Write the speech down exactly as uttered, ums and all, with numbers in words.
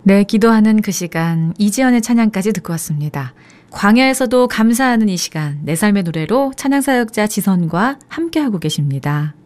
네, 기도하는 그 시간 이지연의 찬양까지 듣고 왔습니다. 광야에서도 감사하는 이 시간 내 삶의 노래로 찬양사역자 지선과 함께하고 계십니다.